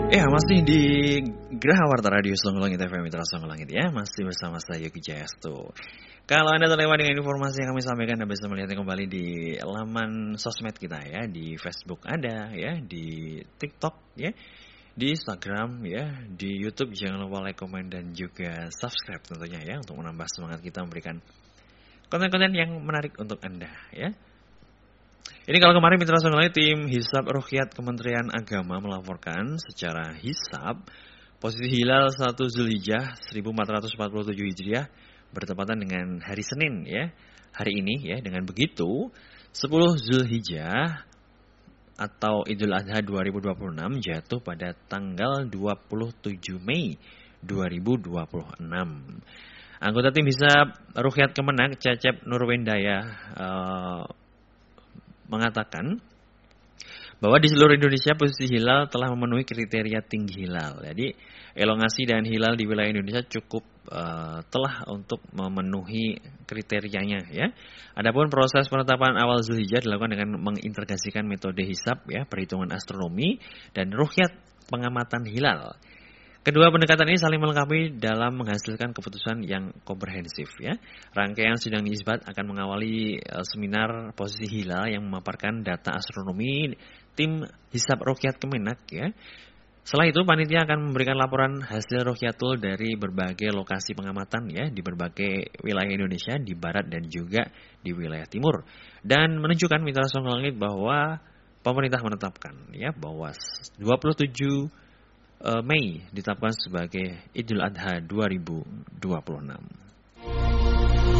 Ya, masih di Geraha Warta Radio Songgolangit FM Mitra Songgolangit ya. Masih bersama saya Yogi Jayastu. Kalau Anda terlewat dengan informasi yang kami sampaikan, Anda bisa melihatnya kembali di laman sosmed kita ya. Di Facebook ada ya, di TikTok ya, di Instagram ya, di YouTube. Jangan lupa like, komen, dan juga subscribe tentunya ya, untuk menambah semangat kita memberikan konten-konten yang menarik untuk Anda ya. Ini kalau kemarin Mitra Songgolangit, tim Hisab Ruqyat Kementerian Agama melaporkan secara hisab posisi hilal 1 Zulhijjah 1447 Hijriah bertepatan dengan hari Senin ya. Hari ini ya, dengan begitu 10 Zulhijjah atau Idul Adha 2026 jatuh pada tanggal 27 Mei 2026. Anggota tim Hisab Ruqyat Kemenak Cecep Nurwendaya mengatakan bahwa di seluruh Indonesia posisi hilal telah memenuhi kriteria tinggi hilal. Jadi elongasi dan hilal di wilayah Indonesia cukup telah untuk memenuhi kriterianya ya. Adapun proses penetapan awal Zulhijjah dilakukan dengan mengintegrasikan metode hisab ya, perhitungan astronomi dan ruqyat pengamatan hilal. Kedua pendekatan ini saling melengkapi dalam menghasilkan keputusan yang komprehensif ya. Rangkaian sidang isbat akan mengawali seminar posisi hilal yang memaparkan data astronomi tim Hisab Ruqyat Kemenak ya. Setelah itu panitia akan memberikan laporan hasil ruqyatul dari berbagai lokasi pengamatan ya, di berbagai wilayah Indonesia, di barat dan juga di wilayah timur, dan menunjukkan Mitra Songgolangit bahwa pemerintah menetapkan ya bahwa 27 Mei ditetapkan sebagai Idul Adha 2026.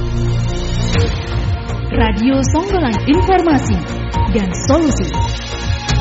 Radio Songgolangit, informasi dan solusi.